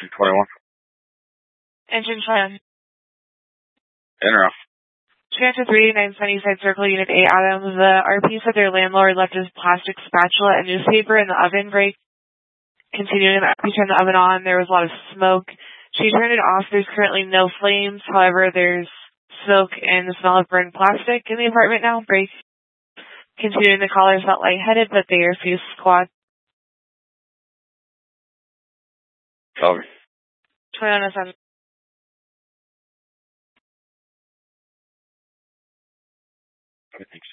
21. Engine try. Interrupt. Transit 389 Sunnyside Circle, Unit 8, Adam. The RP said their landlord left his plastic spatula and newspaper in the oven break. Continuing, he turned the oven on. There was a lot of smoke. She turned it off. There's currently no flames. However, there's smoke and the smell of burned plastic in the apartment now. Break. Continuing, the caller felt lightheaded, but they refused squad. Over. 2107. Okay, thanks.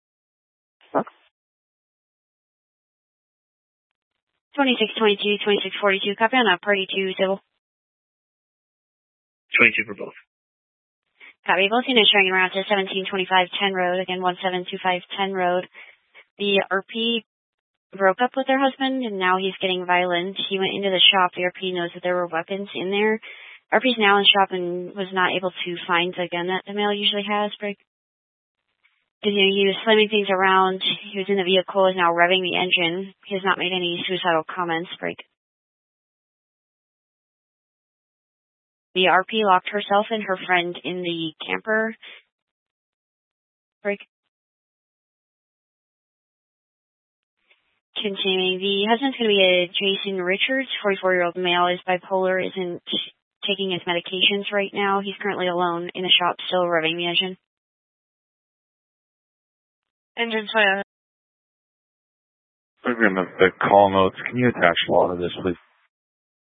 2622, 2642, copy on party 2, civil. 22 for both. Copy, both units showing around to 1725 10 Road, again 1725 10 Road. The RP broke up with their husband, and now he's getting violent. He went into the shop. The RP knows that there were weapons in there. RP's now in the shop and was not able to find the gun that the male usually has, break. He was slamming things around. He was in the vehicle, is now revving the engine. He has not made any suicidal comments, break. The RP locked herself and her friend in the camper, break. Continuing, the husband's going to be a Jason Richards, 44-year-old male, is bipolar, isn't taking his medications right now. He's currently alone in the shop, still revving the engine. Engine try. We're going to the call notes. Can you attach a lot of this, please?